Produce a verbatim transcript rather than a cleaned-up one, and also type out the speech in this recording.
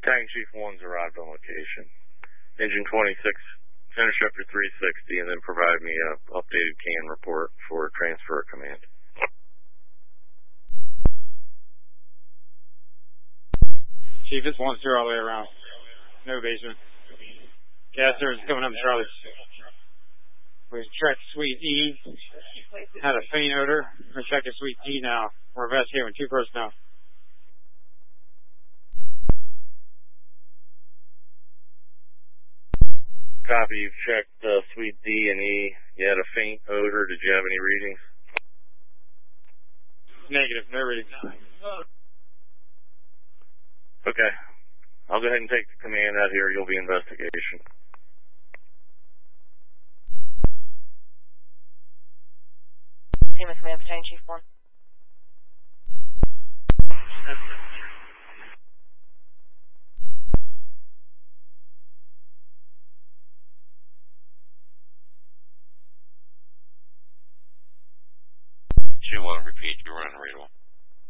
Battalion Chief one's arrived on location. Engine twenty-six, finish up your three sixty and then provide me a updated C A N report for transfer of command. Chief, it's one zero all the way around. No basement. Gas service coming up Charlie. We checked Suite E. Had a faint odor. We're checking Suite D now. We're investigating with two personnel. Copy, you've checked uh, Suite D and E. You had a faint odor. Did you have any readings? Negative, no readings. Okay. I'll go ahead and take the command out here. You'll be investigation. Team of Command, Battalion Chief one. Two one, repeat, you're on radar.